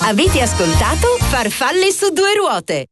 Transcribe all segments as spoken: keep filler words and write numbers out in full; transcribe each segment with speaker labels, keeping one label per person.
Speaker 1: Avete ascoltato Farfalle su due ruote.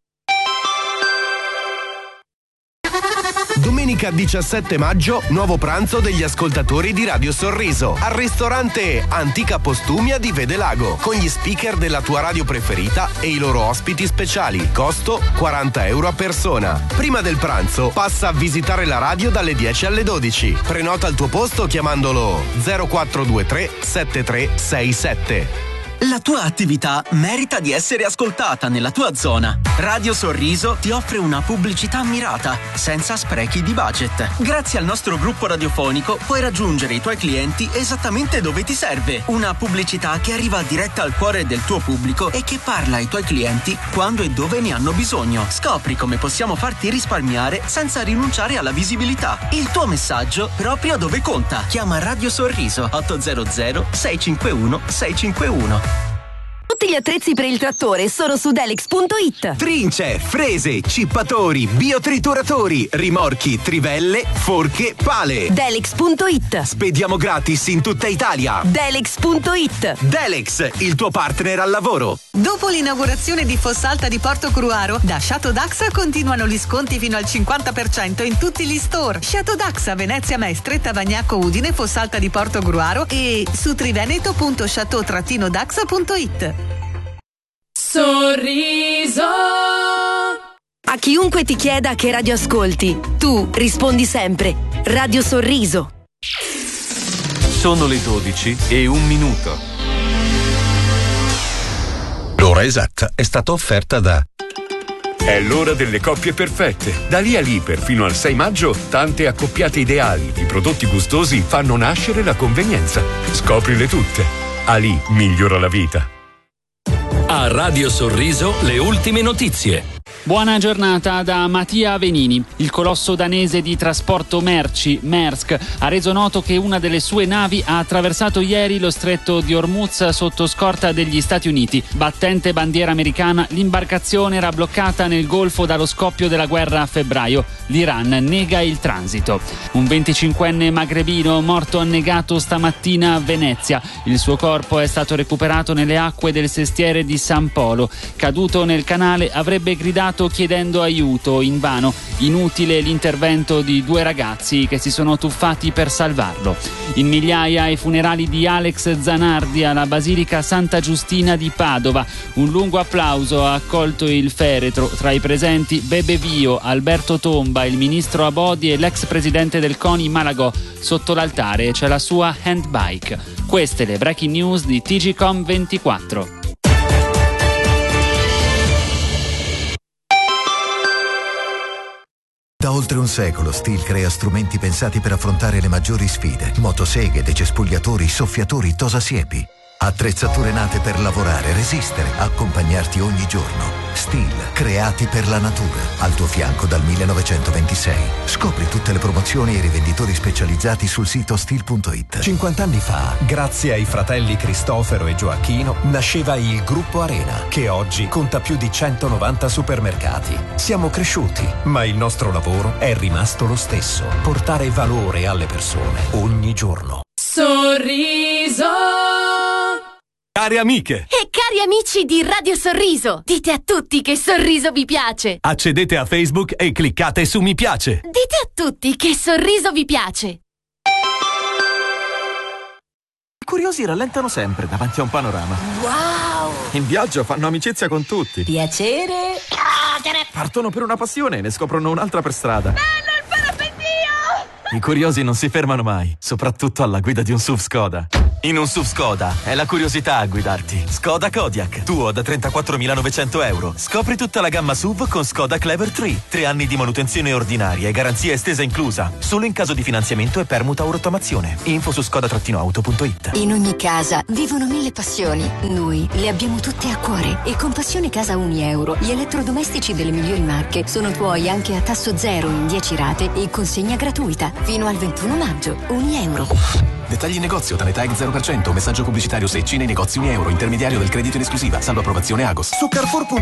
Speaker 2: Domenica diciassette maggio, nuovo pranzo degli ascoltatori di Radio Sorriso al ristorante Antica Postumia di Vedelago, con gli speaker della tua radio preferita e i loro ospiti speciali. Costo quaranta euro a persona. Prima del pranzo passa a visitare la radio dalle dieci alle dodici. Prenota il tuo posto chiamandolo zero quattro due tre sette tre sei sette.
Speaker 3: La tua attività merita di essere ascoltata nella tua zona. Radio Sorriso ti offre una pubblicità mirata, senza sprechi di budget. Grazie al nostro gruppo radiofonico puoi raggiungere i tuoi clienti esattamente dove ti serve. Una pubblicità che arriva diretta al cuore del tuo pubblico e che parla ai tuoi clienti quando e dove ne hanno bisogno. Scopri come possiamo farti risparmiare senza rinunciare alla visibilità. Il tuo messaggio proprio dove conta. Chiama Radio Sorriso otto zero zero sei cinque uno sei cinque uno.
Speaker 1: Tutti gli attrezzi per il trattore sono su Delex punto it.
Speaker 4: Trince, frese, cippatori, biotrituratori, rimorchi, trivelle, forche, pale.
Speaker 1: Delex punto it.
Speaker 4: Spediamo gratis in tutta Italia.
Speaker 1: Delex punto it.
Speaker 4: Delex, il tuo partner al lavoro.
Speaker 5: Dopo l'inaugurazione di Fossalta di Portogruaro, da Chateau Daxa continuano gli sconti fino al cinquanta per cento in tutti gli store. Chateau Daxa, Venezia Mestre, Tavagnacco Udine, Fossalta di Portogruaro e su triveneto punto chateau daxa punto it.
Speaker 1: Sorriso. A chiunque ti chieda che radio ascolti, tu rispondi sempre Radio Sorriso.
Speaker 6: Sono le dodici e un minuto.
Speaker 7: L'ora esatta è stata offerta da...
Speaker 8: È l'ora delle coppie perfette. Da lì a lì per fino al sei maggio, tante accoppiate ideali di prodotti gustosi fanno nascere la convenienza. Scoprile tutte. Ali migliora la vita.
Speaker 9: A Radio Sorriso le ultime notizie.
Speaker 10: Buona giornata da Mattia Venini. Il colosso danese di trasporto merci, Maersk, ha reso noto che una delle sue navi ha attraversato ieri lo stretto di Hormuz sotto scorta degli Stati Uniti. Battente bandiera americana, l'imbarcazione era bloccata nel Golfo dallo scoppio della guerra a febbraio. L'Iran nega il transito. Un venticinquenne magrebino morto annegato stamattina a Venezia. Il suo corpo è stato recuperato nelle acque del sestiere di San Polo. Caduto nel canale avrebbe gridato chiedendo aiuto, invano. Inutile l'intervento di due ragazzi che si sono tuffati per salvarlo. In migliaia i funerali di Alex Zanardi alla Basilica Santa Giustina di Padova. Un lungo applauso ha accolto il feretro. Tra i presenti Bebe Vio, Alberto Tomba, il ministro Abodi e l'ex presidente del CONI Malagò. Sotto l'altare c'è la sua handbike. Queste le breaking news di T G Com ventiquattro.
Speaker 11: Da oltre un secolo Stihl crea strumenti pensati per affrontare le maggiori sfide. Motoseghe, decespugliatori, soffiatori, tosasiepi. Attrezzature nate per lavorare, resistere, accompagnarti ogni giorno. Stihl, creati per la natura. Al tuo fianco dal millenovecentoventisei. Scopri tutte le promozioni e i rivenditori specializzati sul sito stihl punto it.
Speaker 12: cinquanta anni fa, grazie ai fratelli Cristofero e Gioacchino, nasceva il Gruppo Arena, che oggi conta più di centonovanta supermercati. Siamo cresciuti, ma il nostro lavoro è rimasto lo stesso: portare valore alle persone ogni giorno.
Speaker 1: Sorriso.
Speaker 6: Cari amiche,
Speaker 1: E cari amici di Radio Sorriso, dite a tutti che Sorriso vi piace.
Speaker 6: accedete a Facebook e cliccate su mi piace.
Speaker 1: Dite a tutti che Sorriso vi piace.
Speaker 13: I curiosi rallentano sempre davanti a un panorama.
Speaker 1: Wow.
Speaker 13: In viaggio fanno amicizia con tutti.
Speaker 1: Piacere.
Speaker 13: Partono per una passione e ne scoprono un'altra per strada.
Speaker 1: Bello il parapendio.
Speaker 13: I curiosi non si fermano mai, soprattutto alla guida di un S U V Skoda. In un S U V Skoda è la curiosità a guidarti. Skoda Kodiaq, tuo da trentaquattromilanovecento euro. Scopri tutta la gamma S U V con Skoda Clever tre. Tre anni di manutenzione ordinaria e garanzia estesa inclusa. Solo in caso di finanziamento e permuta o rottamazione. Info su skoda auto punto it.
Speaker 14: In ogni casa vivono mille passioni. Noi le abbiamo tutte a cuore. E con Passione Casa Uni Euro, gli elettrodomestici delle migliori marche sono tuoi anche a tasso zero in dieci rate e consegna gratuita. Fino al ventuno maggio. Uni Euro.
Speaker 15: Dettagli in negozio, Tanetag zero per cento, messaggio pubblicitario secci nei negozi Uni Euro, intermediario del credito in esclusiva, salvo approvazione Agos.
Speaker 16: Su Carrefour punto